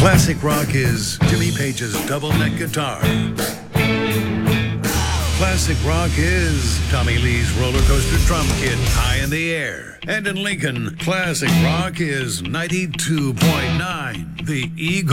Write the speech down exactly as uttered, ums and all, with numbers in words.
Classic rock is Jimmy Page's double neck guitar. Classic rock is Tommy Lee's roller coaster drum kit high in the air. And in Lincoln, classic rock is ninety-two point nine, the Eagle.